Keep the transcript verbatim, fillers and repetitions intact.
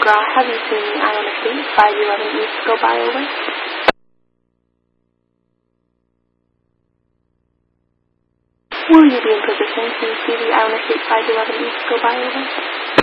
McGraw, have you seen the Iona Street five eleven East go by over? Will you be in position to see the Iona Street five eleven East go by over?